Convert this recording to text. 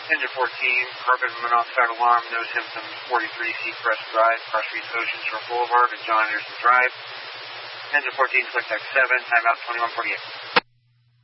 Engine 14, carbon monoxide alarm, no symptoms, 43 Seacrest Drive, Cross Reefs Ocean Shore Boulevard, and John Anderson Drive. Engine 14, select X7, timeout 2148.